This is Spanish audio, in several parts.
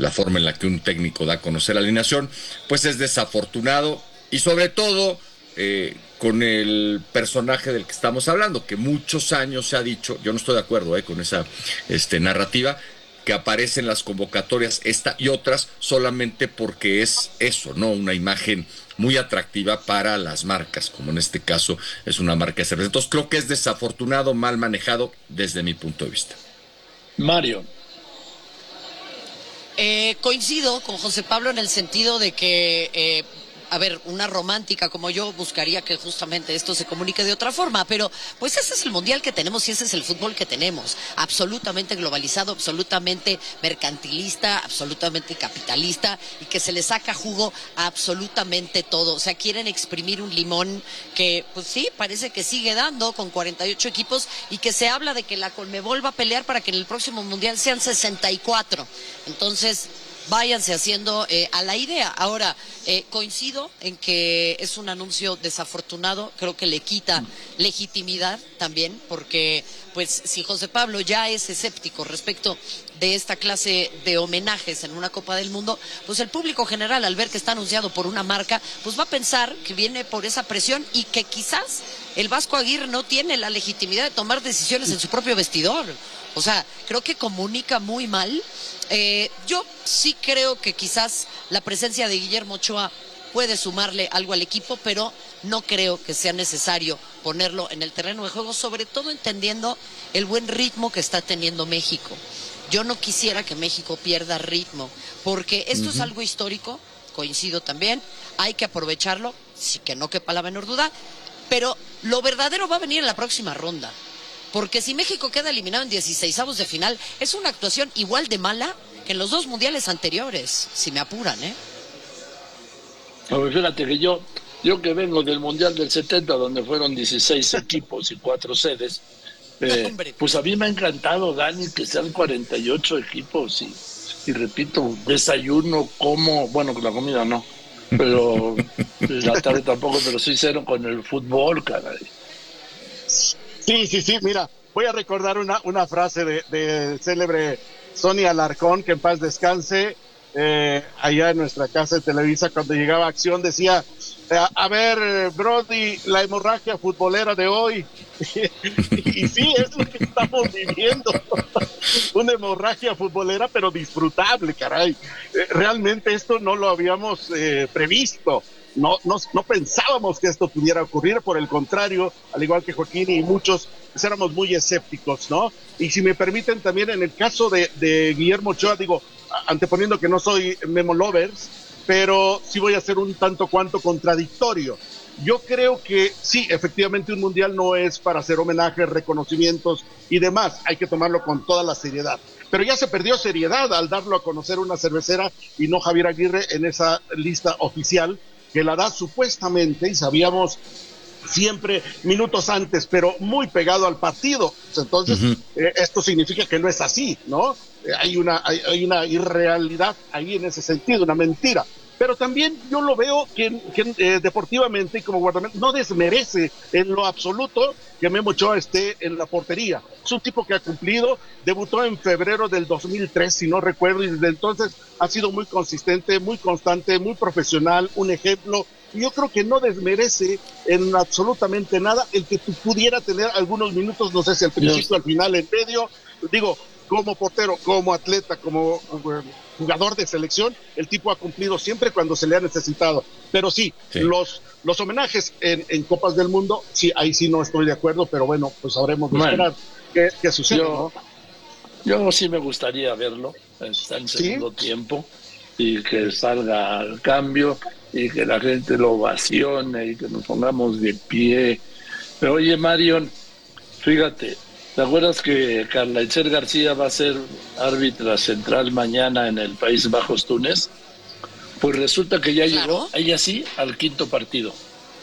la forma en la que un técnico da a conocer la alineación, pues es desafortunado y sobre todo con el personaje del que estamos hablando, que muchos años se ha dicho, yo no estoy de acuerdo con esa narrativa, que aparece en las convocatorias esta y otras solamente porque es eso, ¿no? Una imagen muy atractiva para las marcas, como en este caso es una marca de cerveza. Entonces creo que es desafortunado, mal manejado desde mi punto de vista. Mario. Coincido con José Pablo en el sentido de que, a ver, una romántica como yo buscaría que justamente esto se comunique de otra forma, pero pues ese es el mundial que tenemos y ese es el fútbol que tenemos, absolutamente globalizado, absolutamente mercantilista, absolutamente capitalista y que se le saca jugo a absolutamente todo. O sea, quieren exprimir un limón que, pues sí, parece que sigue dando con 48 equipos y que se habla de que la Conmebol va a pelear para que en el próximo mundial sean 64. Entonces, váyanse haciendo a la idea. Ahora, coincido en que es un anuncio desafortunado, creo que le quita legitimidad también, porque pues si José Pablo ya es escéptico respecto de esta clase de homenajes en una Copa del Mundo, pues el público general al ver que está anunciado por una marca, pues va a pensar que viene por esa presión y que quizás el Vasco Aguirre no tiene la legitimidad de tomar decisiones en su propio vestidor. O sea, creo que comunica muy mal. Yo sí creo que quizás la presencia de Guillermo Ochoa puede sumarle algo al equipo, pero no creo que sea necesario ponerlo en el terreno de juego, sobre todo entendiendo el buen ritmo que está teniendo México. Yo no quisiera que México pierda ritmo, porque esto es algo histórico, coincido también, hay que aprovecharlo, sí que no quepa la menor duda, pero lo verdadero va a venir en la próxima ronda. Porque si México queda eliminado en 16avos de final, es una actuación igual de mala que en los dos mundiales anteriores, si me apuran, ¿eh? Pues fíjate que yo que vengo del Mundial del 70, donde fueron 16 equipos y 4 sedes, pues a mí me ha encantado, Dani, que sean 48 equipos y repito, desayuno, como, bueno, con la comida no, pero la tarde tampoco, pero sí cero con el fútbol, caray. Sí, mira, voy a recordar una frase de célebre Sonia Alarcón, que en paz descanse, allá en nuestra casa de Televisa, cuando llegaba a acción, decía, a ver, Brody, la hemorragia futbolera de hoy. Y sí, es lo que estamos viviendo. Una hemorragia futbolera, pero disfrutable, caray. Realmente esto no lo habíamos previsto. No pensábamos que esto pudiera ocurrir, por el contrario, al igual que Joaquín y muchos, pues éramos muy escépticos, ¿no? Y si me permiten también, en el caso de Guillermo Ochoa, digo, anteponiendo que no soy Memo Lovers, pero sí voy a ser un tanto cuanto contradictorio. Yo creo que sí, efectivamente un mundial no es para hacer homenajes, reconocimientos y demás, hay que tomarlo con toda la seriedad. Pero ya se perdió seriedad al darlo a conocer una cervecera y no Javier Aguirre en esa lista oficial que la da supuestamente, y sabíamos siempre minutos antes, pero muy pegado al partido. Entonces, esto significa que no es así, ¿no? Hay una irrealidad ahí en ese sentido, una mentira. Pero también yo lo veo que deportivamente y como guardameta no desmerece en lo absoluto que Memo Ochoa esté en la portería. Es un tipo que ha cumplido, debutó en febrero del 2003, si no recuerdo, y desde entonces ha sido muy consistente, muy constante, muy profesional, un ejemplo. Y yo creo que no desmerece en absolutamente nada el que tú pudiera tener algunos minutos, no sé si al principio, al final, en medio. Digo, como portero, como atleta, como jugador de selección, el tipo ha cumplido siempre cuando se le ha necesitado. Pero sí. Los homenajes en Copas del Mundo, sí, ahí sí no estoy de acuerdo, pero bueno, pues sabremos esperar qué sucede, ¿no? Yo sí me gustaría verlo, está en segundo tiempo, y que salga al cambio, y que la gente lo ovacione, y que nos pongamos de pie. Pero oye, Marion, fíjate, ¿te acuerdas que Carla Itzel García va a ser árbitra central mañana en el Países Bajos, Túnez? Pues resulta que ya llegó, ella sí, al quinto partido.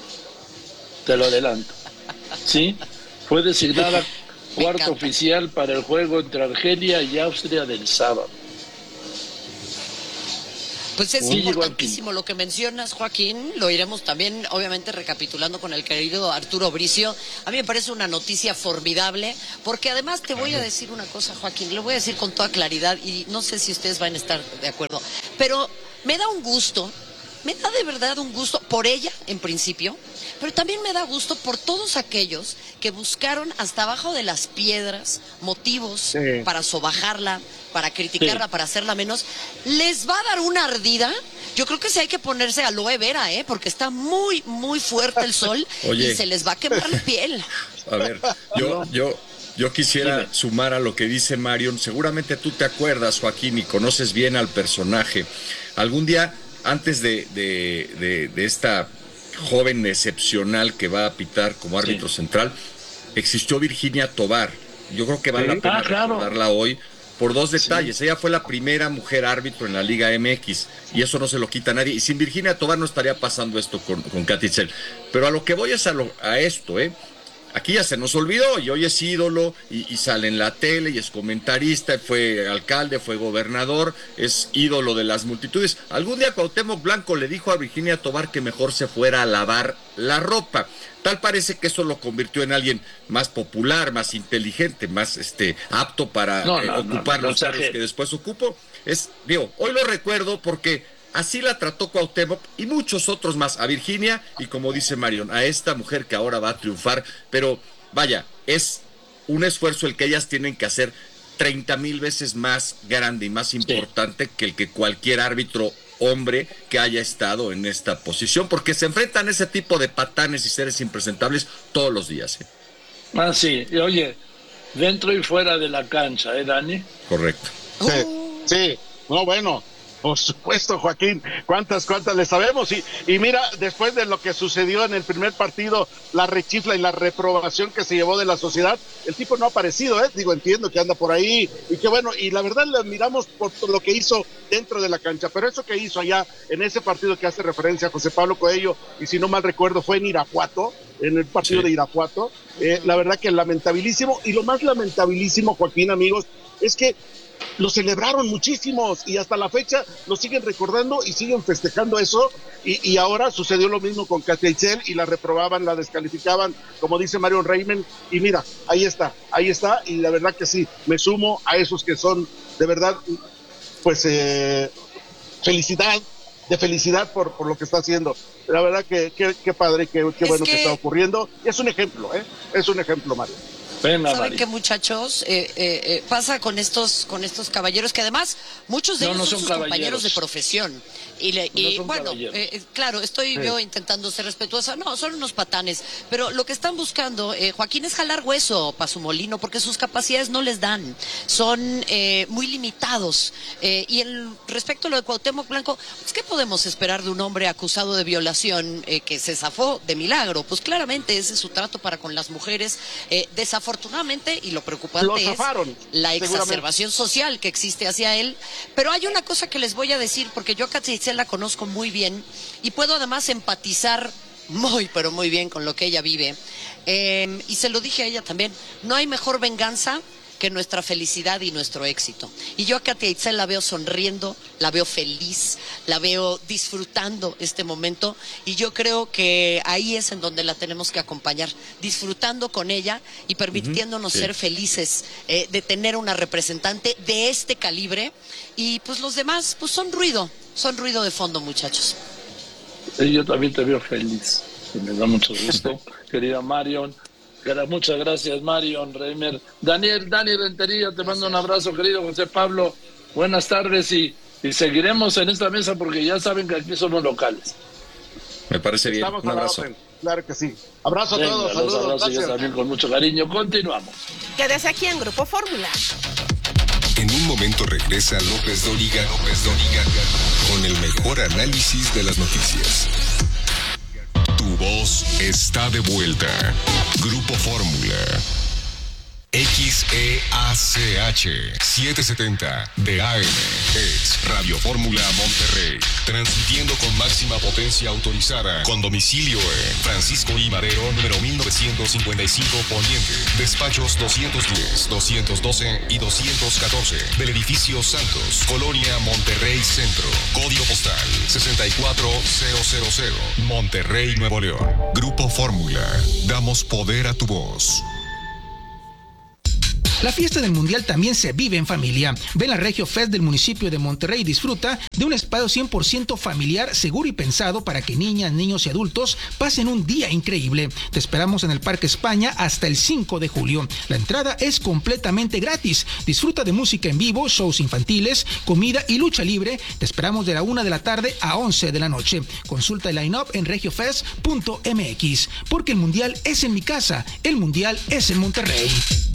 Te lo adelanto. Sí, fue designada cuarto oficial para el juego entre Argelia y Austria del sábado. Pues es importantísimo lo que mencionas, Joaquín. Lo iremos también, obviamente, recapitulando con el querido Arturo Bricio. A mí me parece una noticia formidable, porque además te voy a decir una cosa, Joaquín, lo voy a decir con toda claridad y no sé si ustedes van a estar de acuerdo, pero me da un gusto, me da de verdad un gusto por ella, en principio, pero también me da gusto por todos aquellos que buscaron hasta abajo de las piedras motivos para sobajarla, para criticarla, para hacerla menos. Les va a dar una ardida. Yo creo que sí hay que ponerse aloe vera, porque está muy, muy fuerte el sol. Oye, y se les va a quemar la piel. A ver, yo quisiera sumar a lo que dice Marion. Seguramente tú te acuerdas, Joaquín, y conoces bien al personaje. Algún día, antes de esta joven excepcional que va a pitar como árbitro central, existió Virginia Tovar. Yo creo que vale la pena recordarla hoy por dos detalles. Ella fue la primera mujer árbitro en la Liga MX y eso no se lo quita a nadie. Y sin Virginia Tovar no estaría pasando esto con Katy Itzel. Pero a lo que voy es a esto, Aquí ya se nos olvidó y hoy es ídolo y sale en la tele y es comentarista, fue alcalde, fue gobernador, es ídolo de las multitudes. Algún día Cuauhtémoc Blanco le dijo a Virginia Tovar que mejor se fuera a lavar la ropa. Tal parece que eso lo convirtió en alguien más popular, más inteligente, más apto para ocupar los cargos que después ocupó. Hoy lo recuerdo porque así la trató Cuauhtémoc y muchos otros más a Virginia y, como dice Marion, a esta mujer que ahora va a triunfar. Pero vaya, es un esfuerzo el que ellas tienen que hacer 30,000 veces más grande y más importante que el que cualquier árbitro hombre que haya estado en esta posición, porque se enfrentan a ese tipo de patanes y seres impresentables todos los días. Sí, y oye, dentro y fuera de la cancha, Dani? Correcto. Sí, no, bueno, por supuesto, Joaquín, cuántas le sabemos. Y mira, después de lo que sucedió en el primer partido, la rechifla y la reprobación que se llevó de la sociedad, el tipo no ha aparecido, entiendo que anda por ahí, y que bueno, y la verdad le admiramos por lo que hizo dentro de la cancha, pero eso que hizo allá, en ese partido que hace referencia a José Pablo Coello, y si no mal recuerdo fue en Irapuato, en el partido de Irapuato, la verdad que lamentabilísimo, y lo más lamentabilísimo, Joaquín, amigos, es que lo celebraron muchísimos y hasta la fecha lo siguen recordando y siguen festejando eso, y ahora sucedió lo mismo con Katy Itzel y la reprobaban, la descalificaban, como dice Marion Reimel, y mira, ahí está, y la verdad que sí, me sumo a esos que son de verdad, pues felicidad por lo que está haciendo. La verdad que qué padre, qué bueno que está ocurriendo, y es un ejemplo, Mario. ¿Saben qué, muchachos? Pasa con estos caballeros que además muchos de ellos son sus compañeros de profesión. Y bueno, claro, estoy yo intentando ser respetuosa. No, son unos patanes. Pero lo que están buscando, Joaquín, es jalar hueso para su molino, porque sus capacidades no les dan. Son muy limitados. Y respecto a lo de Cuauhtémoc Blanco, pues, ¿qué podemos esperar de un hombre acusado de violación que se zafó de milagro? Pues claramente ese es su trato para con las mujeres. Desafortunadamente, y lo preocupante es la exacerbación social que existe hacia él. Pero hay una cosa que les voy a decir, porque yo a Katy Itzel la conozco muy bien y puedo además empatizar pero muy bien con lo que ella vive. Y se lo dije a ella también, no hay mejor venganza que nuestra felicidad y nuestro éxito. Y yo a Katy Itzel la veo sonriendo, la veo feliz, la veo disfrutando este momento, y yo creo que ahí es en donde la tenemos que acompañar, disfrutando con ella y permitiéndonos ser felices de tener una representante de este calibre, y pues los demás pues son ruido de fondo, muchachos. Yo también te veo feliz, y me da mucho gusto, querida Marion. Muchas gracias, Marion Reimer. Dani Rentería, te mando un abrazo, querido José Pablo. Buenas tardes y seguiremos en esta mesa porque ya saben que aquí somos locales. Me parece bien. Un abrazo. Claro que sí. Abrazo a todos. Saludos. Abrazo yo también con mucho cariño. Continuamos. Quédese aquí en Grupo Fórmula. En un momento regresa López Dóriga con el mejor análisis de las noticias. Tu voz está de vuelta. Grupo Fórmula. XEACH 770 de AM es Radio Fórmula Monterrey, transmitiendo con máxima potencia autorizada, con domicilio en Francisco I. Madero, número 1955 Poniente, despachos 210, 212 y 214 del edificio Santos, Colonia Monterrey Centro, código postal 64000, Monterrey, Nuevo León. Grupo Fórmula, damos poder a tu voz. La fiesta del Mundial también se vive en familia. Ven la Regio Fest del municipio de Monterrey y disfruta de un espacio 100% familiar, seguro y pensado para que niñas, niños y adultos pasen un día increíble. Te esperamos en el Parque España hasta el 5 de julio. La entrada es completamente gratis. Disfruta de música en vivo, shows infantiles, comida y lucha libre. Te esperamos de la 1 de la tarde a 11 de la noche. Consulta el line-up en regiofest.mx. Porque el Mundial es en mi casa. El Mundial es en Monterrey.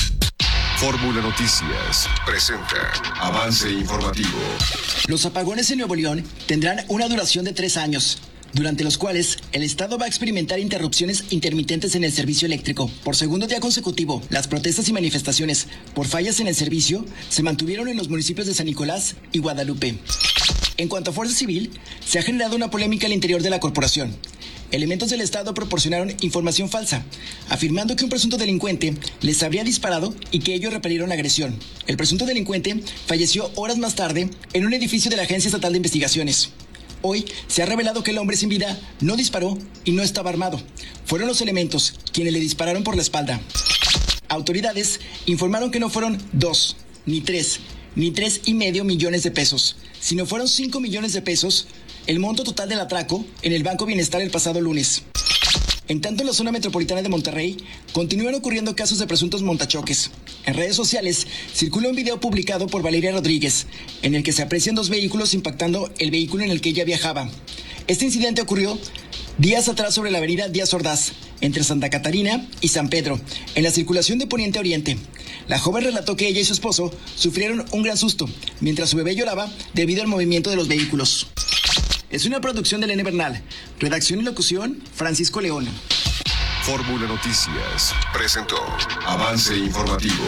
Fórmula Noticias presenta avance informativo. Los apagones en Nuevo León tendrán una duración de 3 años, durante los cuales el Estado va a experimentar interrupciones intermitentes en el servicio eléctrico. Por segundo día consecutivo, las protestas y manifestaciones por fallas en el servicio se mantuvieron en los municipios de San Nicolás y Guadalupe. En cuanto a Fuerza Civil, se ha generado una polémica al interior de la corporación. Elementos del Estado proporcionaron información falsa, afirmando que un presunto delincuente les habría disparado y que ellos repelieron la agresión. El presunto delincuente falleció horas más tarde en un edificio de la Agencia Estatal de Investigaciones. Hoy se ha revelado que el hombre sin vida no disparó y no estaba armado. Fueron los elementos quienes le dispararon por la espalda. Autoridades informaron que no fueron 2, ni 3, ni 3,5 millones de pesos, sino fueron 5 millones de pesos, el monto total del atraco en el Banco Bienestar el pasado lunes. En tanto, en la zona metropolitana de Monterrey continúan ocurriendo casos de presuntos montachoques. En redes sociales circula un video publicado por Valeria Rodríguez, en el que se aprecian 2 vehículos impactando el vehículo en el que ella viajaba. Este incidente ocurrió días atrás sobre la avenida Díaz Ordaz, entre Santa Catarina y San Pedro, en la circulación de Poniente a Oriente. La joven relató que ella y su esposo sufrieron un gran susto, mientras su bebé lloraba debido al movimiento de los vehículos. Es una producción de Elena Bernal. Redacción y locución, Francisco León. Fórmula Noticias presentó avance informativo.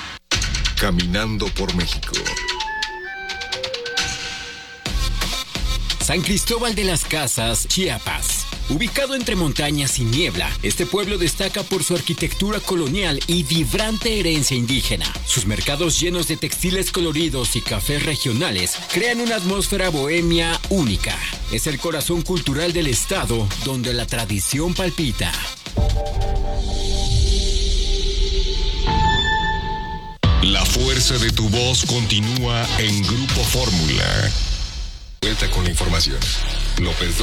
Caminando por México. San Cristóbal de las Casas, Chiapas. Ubicado entre montañas y niebla, este pueblo destaca por su arquitectura colonial y vibrante herencia indígena. Sus mercados llenos de textiles coloridos y cafés regionales crean una atmósfera bohemia única. Es el corazón cultural del estado, donde la tradición palpita. La fuerza de tu voz continúa en Grupo Fórmula. Vuelta con la información. López